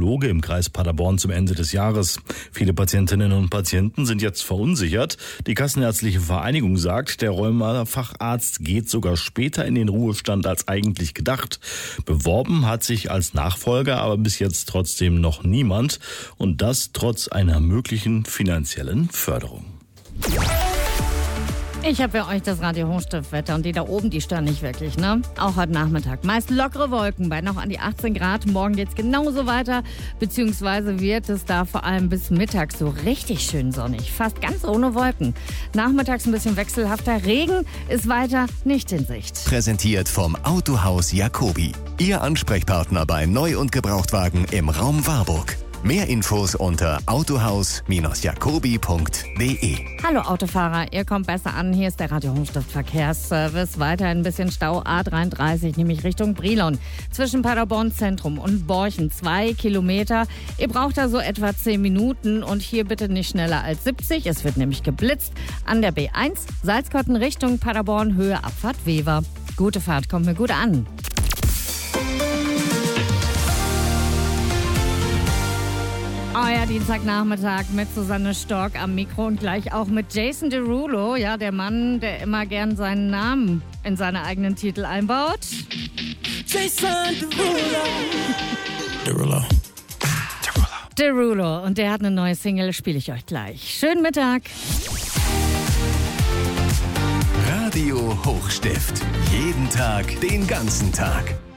Kardiologe im Kreis Paderborn zum Ende des Jahres. Viele Patientinnen und Patienten sind jetzt verunsichert. Die Kassenärztliche Vereinigung sagt, der Rheumafacharzt geht sogar später in den Ruhestand als eigentlich gedacht. Beworben hat sich als Nachfolger aber bis jetzt trotzdem noch niemand. Und das trotz einer möglichen finanziellen Förderung. Ich habe für euch das Radio Hochstiftwetter und die da oben, die stören nicht wirklich, ne? Auch heute Nachmittag. Meist lockere Wolken bei noch an die 18 Grad. Morgen geht's genauso weiter, beziehungsweise wird es da vor allem bis Mittag so richtig schön sonnig. Fast ganz ohne Wolken. Nachmittags ein bisschen wechselhafter. Regen ist weiter nicht in Sicht. Präsentiert vom Autohaus Jacobi. Ihr Ansprechpartner bei Neu- und Gebrauchtwagen im Raum Warburg. Mehr Infos unter autohaus-jacobi.de. Hallo Autofahrer, ihr kommt besser an. Hier ist der Radio Hochstift Verkehrsservice. Weiter ein bisschen Stau A33, nämlich Richtung Brilon. Zwischen Paderborn Zentrum und Borchen 2 Kilometer. Ihr braucht da so etwa 10 Minuten und hier bitte nicht schneller als 70. Es wird nämlich geblitzt an der B1 Salzkotten Richtung Paderborn, Höhe Abfahrt Wever. Gute Fahrt, kommt mir gut an. Euer Dienstagnachmittag mit Susanne Stork am Mikro und gleich auch mit Jason Derulo, ja, der Mann, der immer gern seinen Namen in seine eigenen Titel einbaut. Jason Derulo. Derulo. Und der hat eine neue Single, spiele ich euch gleich. Schönen Mittag. Radio Hochstift. Jeden Tag, den ganzen Tag.